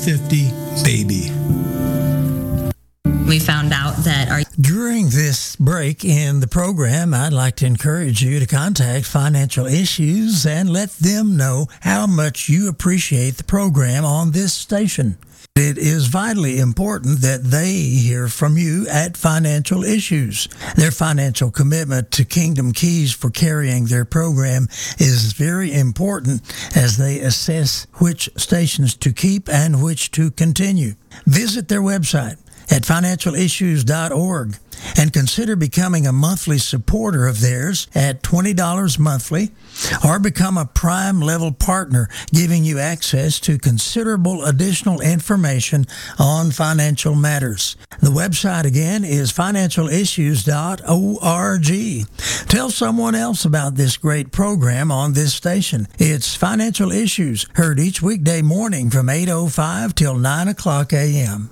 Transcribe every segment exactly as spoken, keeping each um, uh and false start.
fifty baby. We found out that our During this break in the program, I'd like to encourage you to contact Financial Issues and let them know how much you appreciate the program on this station. It is vitally important that they hear from you at Financial Issues. Their financial commitment to Kingdom Keys for carrying their program is very important as they assess which stations to keep and which to continue. Visit their website at financial issues dot org and consider becoming a monthly supporter of theirs at twenty dollars monthly, or become a prime level partner, giving you access to considerable additional information on financial matters. The website again is financial issues dot org. Tell someone else about this great program on this station. It's Financial Issues, heard each weekday morning from eight oh five till nine o'clock a.m.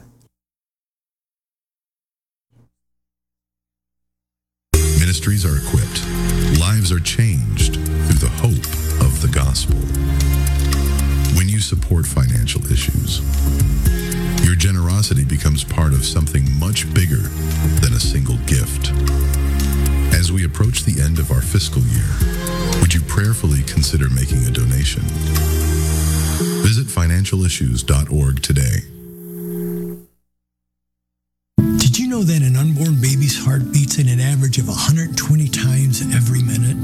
Ministries are equipped. Lives are changed through the hope of the gospel. When you support Financial Issues, your generosity becomes part of something much bigger than a single gift. As we approach the end of our fiscal year, would you prayerfully consider making a donation? Visit financial issues dot org today. Did you know that an unborn baby's heart beats at an average of one hundred twenty times every minute?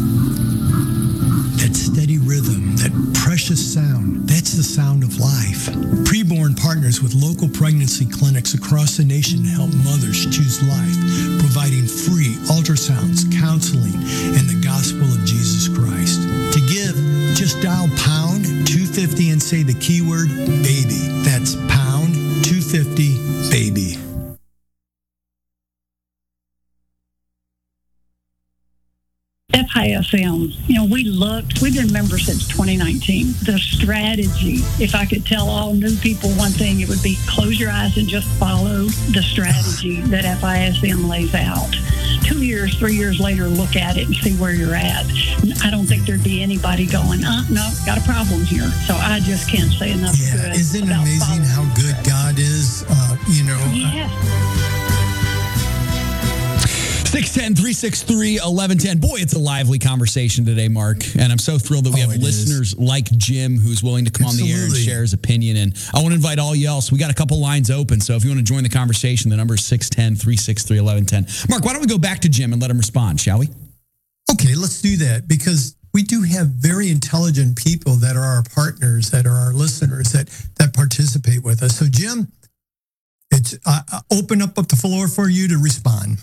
That steady rhythm, that precious sound, that's the sound of life. Preborn partners with local pregnancy clinics across the nation to help mothers choose life, providing free ultrasounds, counseling, and the gospel of Jesus Christ. To give, just dial pound two fifty and say the keyword baby. That's pound two fifty baby. F I S M, you know, we looked, we've been members since twenty nineteen. The strategy, if I could tell all new people one thing, it would be close your eyes and just follow the strategy that F I S M lays out. Two years, three years later, look at it and see where you're at. I don't think there'd be anybody going, uh, no, got a problem here. So I just can't say enough Yeah, good isn't it about amazing how following good that. God is? Uh, you know, Yeah. six one zero, three six three, one one one zero. Boy, it's a lively conversation today, Mark. And I'm so thrilled that we Oh, have it listeners like Jim who's willing to come on the air and Absolutely. share his opinion. And I want to invite all you else. We got a couple lines open. So if you want to join the conversation, the number is six one zero, three six three, one one one zero. Mark, why don't we go back to Jim and let him respond, shall we? okay, let's do that, because we do have very intelligent people that are our partners, that are our listeners, that that participate with us. So, Jim, it's uh, open up, up the floor for you to respond.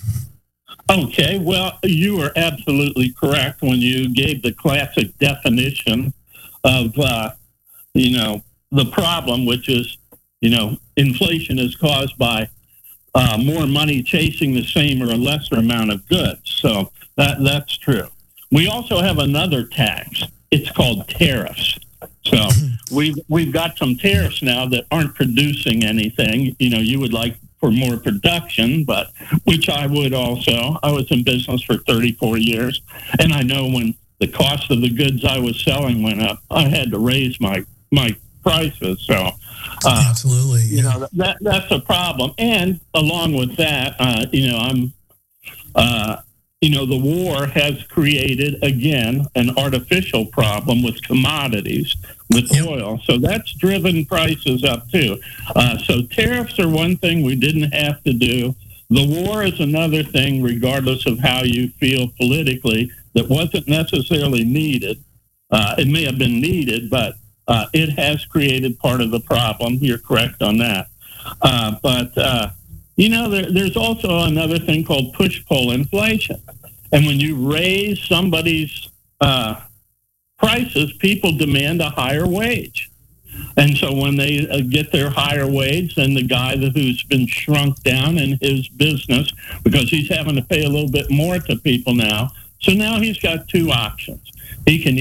Okay, well, you were absolutely correct when you gave the classic definition of, uh, you know, the problem, which is, you know, inflation is caused by uh, more money chasing the same or a lesser amount of goods. So that that's true. We also have another tax. It's called tariffs. So we've, we've got some tariffs now that aren't producing anything. You know, you would like for more production, but which I would also. I was in business for thirty-four years, and I know when the cost of the goods I was selling went up, I had to raise my my prices. So, uh, Absolutely, you know, that that's a problem. And along with that, uh, you know, I'm, uh, you know, the war has created again an artificial problem with commodities, with Yep. oil. So that's driven prices up too. Uh, so tariffs are one thing we didn't have to do. The war is another thing, regardless of how you feel politically, that wasn't necessarily needed. Uh, it may have been needed, but uh, it has created part of the problem. You're correct on that. Uh, but, uh, you know, there, there's also another thing called push-pull inflation. And when you raise somebody's uh, prices, people demand a higher wage. And so when they uh, get their higher wage, then the guy that, who's been shrunk down in his business, because he's having to pay a little bit more to people now, so now he's got two options. He can